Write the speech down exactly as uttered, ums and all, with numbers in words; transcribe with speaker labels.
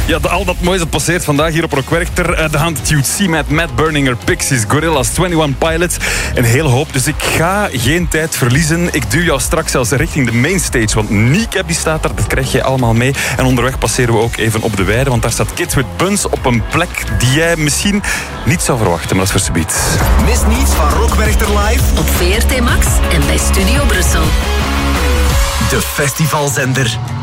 Speaker 1: Ja, de, al dat moois dat passeert vandaag hier op Rock Werchter. Uh, de Haunted Youth met Matt Berninger, Pixies, Gorillaz, eenentwintig Pilots. Een hele hoop, dus ik ga geen tijd verliezen. Ik duw jou straks zelfs richting de mainstage, want Kneecap die staat daar, dat krijg je allemaal mee. En onderweg passeren we ook even op de weide, want daar staat Kids with Buns op een plek die jij misschien niet zou verwachten, maar dat is voor subiet.
Speaker 2: Mis niets van Rock Werchter live
Speaker 3: op V R T Max en bij Studio Brussel.
Speaker 2: De festivalzender